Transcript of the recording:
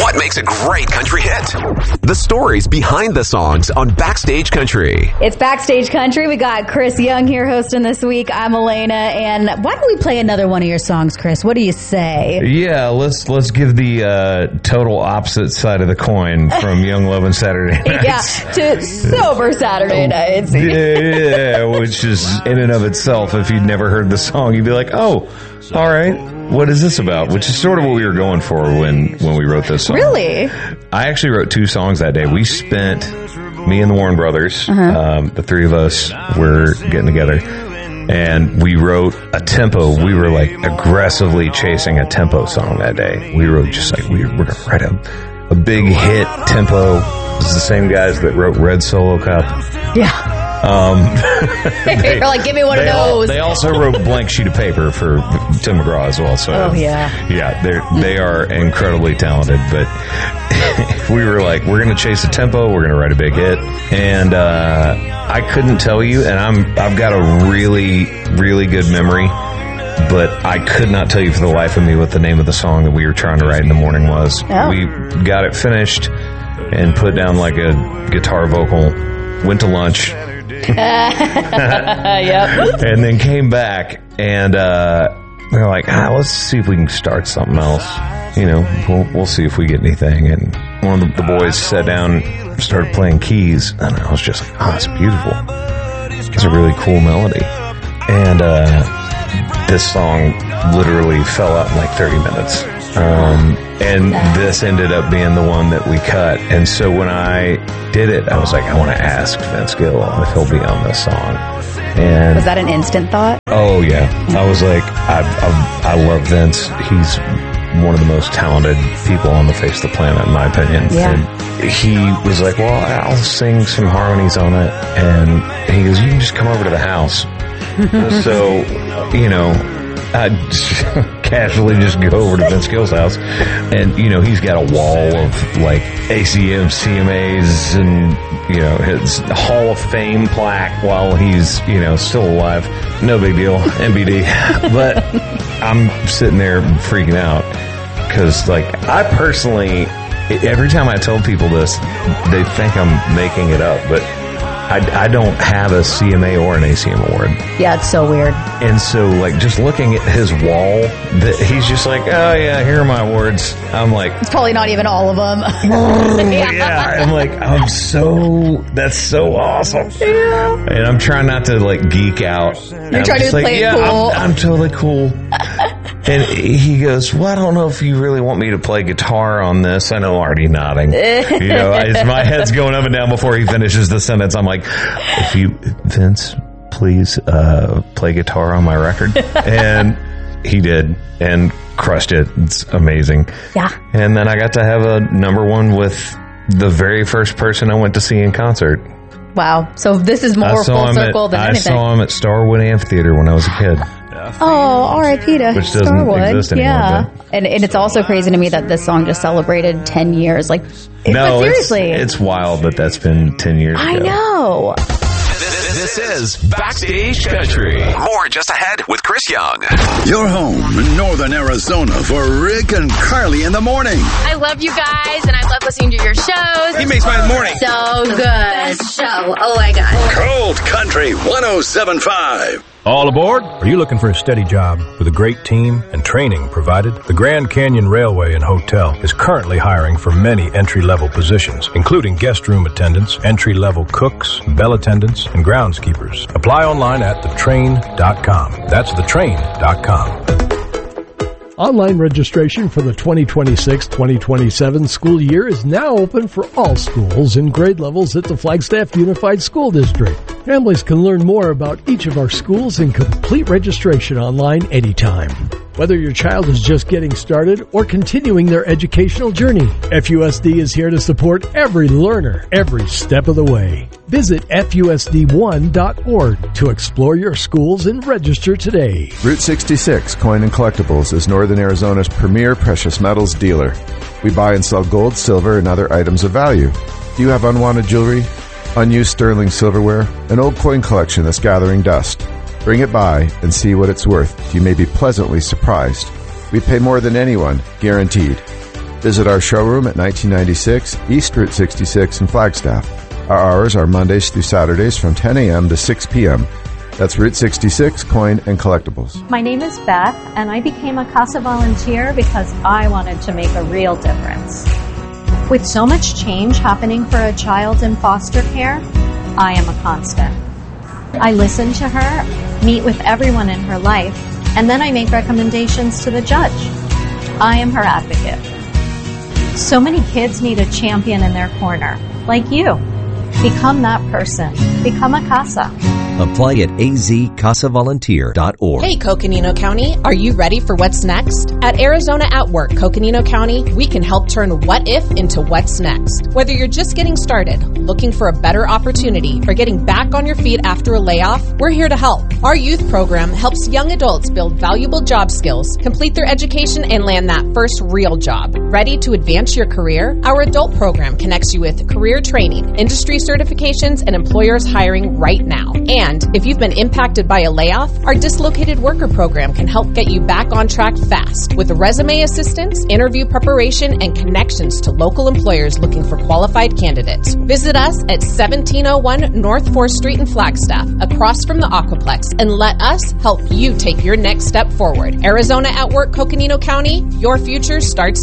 What makes a great country hit? The stories behind the songs on Backstage Country. It's Backstage Country. We got Chris Young here hosting this week. I'm Elena, and why don't we play another one of your songs, Chris? What do you say? Yeah, let's give the total opposite side of the coin from Young Love and Saturday Nights. Yeah, to Sober Saturday Nights. Yeah, which is in and of itself, if you'd never heard the song, you'd be like, oh, all right, what is this about? Which is sort of what we were going for when we wrote this song. Really? I actually wrote 2 songs that day. We spent, me and the Warren brothers, the 3 of us were getting together, and we wrote a tempo. We were like aggressively chasing a tempo song that day. We wrote just like, we're going to write a big hit tempo. This is the same guys that wrote Red Solo Cup. Yeah. You're like, give me one of those. They also wrote Blank Sheet of Paper for Tim McGraw as well. So, yeah, they are incredibly talented. But we were like, we're going to chase a tempo. We're going to write a big hit. And I couldn't tell you, and I've got a really, really good memory, but I could not tell you for the life of me what the name of the song that we were trying to write in the morning was. Oh. We got it finished and put down like a guitar vocal, went to lunch. Yep. And then came back, and they're like, let's see if we can start something else. You know, we'll see if we get anything. And one of the boys sat down and started playing keys, and I was just like, it's beautiful. It's a really cool melody. And this song literally fell out in like 30 minutes. And this ended up being the one that we cut. And so when I did it, I was like, I want to ask Vince Gill if he'll be on this song. And was that an instant thought? Oh, yeah. I was like, I love Vince. He's one of the most talented people on the face of the planet, in my opinion. Yeah. And he was like, well, I'll sing some harmonies on it. And he goes, you can just come over to the house. So, you know, I casually just go over to Vince Gill's house, and, you know, he's got a wall of, like, ACM, CMAs, and, you know, his Hall of Fame plaque while he's, you know, still alive. No big deal, MBD. But I'm sitting there freaking out, because, like, I personally, every time I tell people this, they think I'm making it up, but I don't have a CMA or an ACM award. Yeah, it's so weird. And so, like, just looking at his wall, he's just like, oh, yeah, here are my awards. I'm like... It's probably not even all of them. Yeah. I'm like, that's so awesome. Yeah. And I'm trying not to, like, geek out. You're trying to play it cool. I'm totally cool. And he goes, well, I don't know if you really want me to play guitar on this. I know, already nodding. You know, my head's going up and down before he finishes the sentence. I'm like, Vince, please play guitar on my record. And he did, and crushed it. It's amazing. Yeah. And then I got to have a #1 with the very first person I went to see in concert. Wow. So this is more full circle than anything. I saw him at Starwood Amphitheater when I was a kid. Oh, R.I.P. to Which doesn't Starwood. exist anymore. Yeah. And it's also crazy to me that this song just celebrated 10 years. Like, no, seriously. It's wild that's been 10 years ago. I know. This is Backstage Country. More just ahead with Chris Young. Your home in Northern Arizona for Rick and Carly in the morning. I love you guys, and I love listening to your shows. He makes my morning so good. Best show. Oh, my God. Cold Country 107.5. All aboard? Are you looking for a steady job with a great team and training provided? The Grand Canyon Railway and Hotel is currently hiring for many entry-level positions, including guest room attendants, entry-level cooks, bell attendants, and groundskeepers. Apply online at thetrain.com. That's thetrain.com. Online registration for the 2026-2027 school year is now open for all schools and grade levels at the Flagstaff Unified School District. Families can learn more about each of our schools and complete registration online anytime. Whether your child is just getting started or continuing their educational journey, FUSD is here to support every learner every step of the way. Visit FUSD1.org to explore your schools and register today. Route 66 Coin and Collectibles is Northern Arizona's premier precious metals dealer. We buy and sell gold, silver, and other items of value. Do you have unwanted jewelry, unused sterling silverware, an old coin collection that's gathering dust? Bring it by and see what it's worth. You may be pleasantly surprised. We pay more than anyone, guaranteed. Visit our showroom at 1996 East Route 66 in Flagstaff. Our hours are Mondays through Saturdays from 10 a.m. to 6 p.m. That's Route 66, Coin and Collectibles. My name is Beth, and I became a CASA volunteer because I wanted to make a real difference. With so much change happening for a child in foster care, I am a constant. I listen to her, meet with everyone in her life, and then I make recommendations to the judge. I am her advocate. So many kids need a champion in their corner, like you. Become that person. Become a CASA. Apply at azcasavolunteer.org. Hey, Coconino County, are you ready for what's next? At Arizona at Work, Coconino County, we can help turn what if into what's next. Whether you're just getting started, looking for a better opportunity, or getting back on your feet after a layoff, we're here to help. Our youth program helps young adults build valuable job skills, complete their education, and land that first real job. Ready to advance your career? Our adult program connects you with career training, industry certifications, and employers hiring right now. And if you've been impacted by a layoff, our dislocated worker program can help get you back on track fast with resume assistance, interview preparation, and connections to local employers looking for qualified candidates. Visit us at 1701 North 4th Street in Flagstaff, across from the Aquaplex, and let us help you take your next step forward. Arizona at Work, Coconino County, your future starts